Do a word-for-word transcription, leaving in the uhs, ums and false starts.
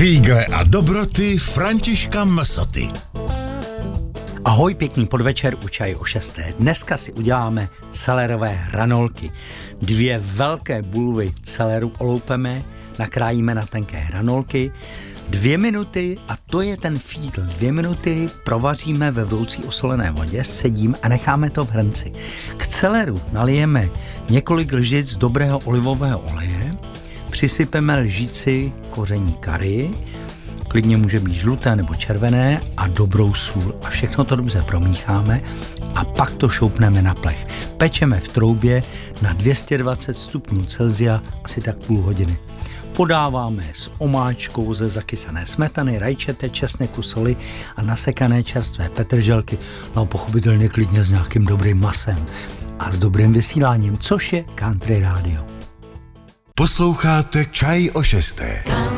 Fígle a dobroty Františka Msoty. Ahoj, pěkný podvečer u Čaje o šesté. Dneska si uděláme celerové hranolky. Dvě velké bulvy celeru oloupeme, nakrájíme na tenké hranolky. Dvě minuty, a to je ten fígl, dvě minuty provaříme ve vroucí osolené vodě, sedím a necháme to v hrnci. K celeru nalijeme několik lžic dobrého olivového oleje, přisypeme lžici koření kary, klidně může být žluté nebo červené, a dobrou sůl. A všechno to dobře promícháme a pak to šoupneme na plech. Pečeme v troubě na dvě stě dvacet stupňů Celsia asi tak půl hodiny. Podáváme s omáčkou ze zakysané smetany, rajčete, česneku, soli a nasekané čerstvé petrželky, no pochopitelně klidně s nějakým dobrým masem a s dobrým vysíláním, což je Country Radio. Posloucháte Čaj o šesté.